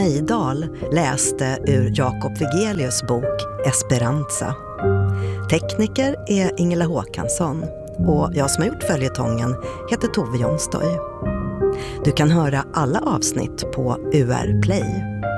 Eidal läste ur Jakob Wigelius bok Esperanza. Tekniker är Ingela Håkansson och jag som har gjort följetongen heter Tove Jonstoy. Du kan höra alla avsnitt på UR Play.